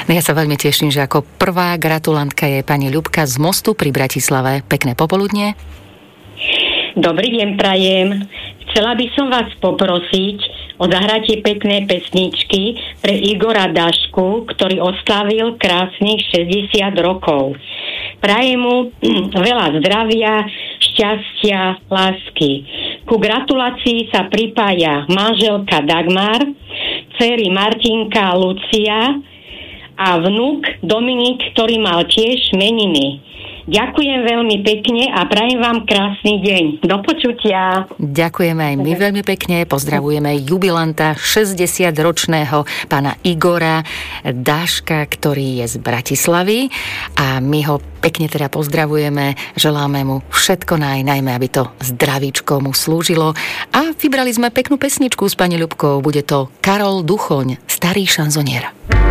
No ja sa veľmi teším, že ako prvá gratulantka je pani Ľubka z Mostu pri Bratislave. Pekné popoludnie. Dobrý deň prajem. Chcela by som vás poprosiť o zahratie pekné pesničky pre Igora Dašku, ktorý oslávil krásnych 60 rokov. Prajem mu veľa zdravia, šťastia, lásky. Ku gratulácii sa pripája manželka Dagmar, dcéry Martinka a Lucia a vnuk Dominik, ktorý mal tiež meniny. Ďakujem veľmi pekne a prajem vám krásny deň. Do počutia. Ďakujeme aj my veľmi pekne. Pozdravujeme jubilanta 60-ročného pána Igora Dáška, ktorý je z Bratislavy. A my ho pekne teda pozdravujeme. Želáme mu všetko najmä, aby to zdravíčko mu slúžilo. A vybrali sme peknú pesničku s pani Ľubkou. Bude to Karol Duchoň, starý šanzonier.